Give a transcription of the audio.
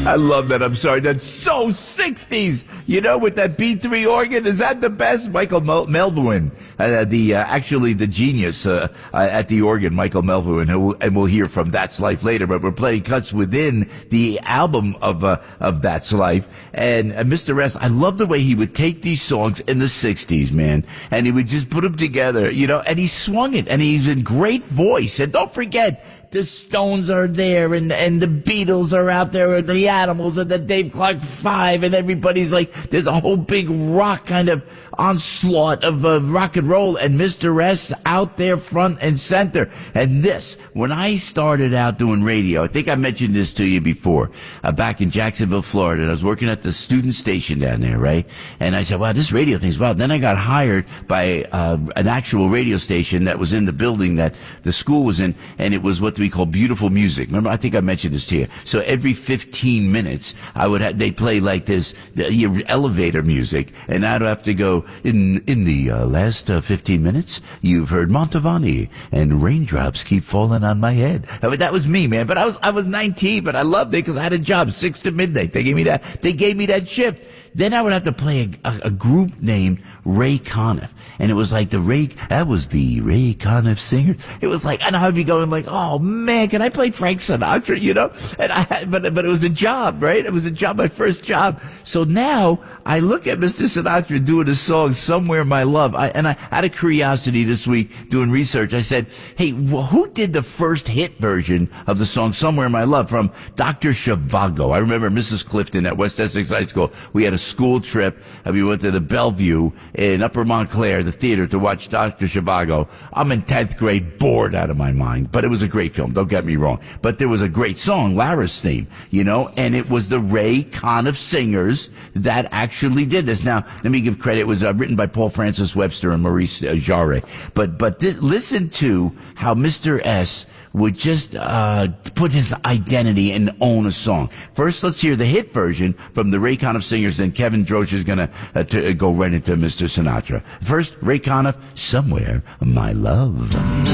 I love that. I'm sorry. That's so 60s. You know, with that B3 organ. Is that the best? Michael Melvoin, actually the genius at the organ, Michael Melvoin, and we'll hear from That's Life later. But we're playing cuts within the album of That's Life. And Mr. S, I love the way he would take these songs in the 60s, man, and he would just put them together, you know, and he swung it, and he's in great voice. And don't forget, the Stones are there, and the Beatles are out there, and the Animals, and the Dave Clark Five, and everybody's like, there's a whole big rock kind of onslaught of rock and roll, and Mr. S out there front and center. And this, when I started out doing radio, I think I mentioned this to you before, back in Jacksonville, Florida, and I was working at the student station down there, right? And I said, wow, this radio thing's wild. Then I got hired by an actual radio station that was in the building that the school was in, and it was what we call beautiful music. Remember, I think I mentioned this to you. So every 15 minutes, they'd play like this, the elevator music, and I'd have to go, in the last 15 minutes, you've heard Montavani, and raindrops keep falling on my head. I mean, that was me, man. But I was 19, but I loved it because I had a job, 6 to midnight. They gave me that shift. Then I would have to play a group named Ray Conniff. And it was like that was the Ray Conniff Singers. It was like, and I'd be going like, oh man, can I play Frank Sinatra, you know? And but it was a job, right? It was a job, my first job. So now I look at Mr. Sinatra doing a song, Somewhere My Love. And I had a curiosity this week doing research. I said, hey, who did the first hit version of the song Somewhere My Love from Dr. Zhivago? I remember Mrs. Clifton at West Essex High School. We had a school trip, and we went to the Bellevue in Upper Montclair, the theater, to watch Dr. Zhivago. I'm in 10th grade, bored out of my mind, but it was a great film, don't get me wrong. But there was a great song, Lara's Theme, you know, and it was the Ray Conniff Singers that actually did this. Now, let me give credit. It was written by Paul Francis Webster and Maurice Jarre. But listen to how Mr. S would just put his identity and own a song. First, let's hear the hit version from the Ray Conniff Singers, then Kevin Drosch is going to go right into Mr. Sinatra. First, Ray Conniff, Somewhere My Love.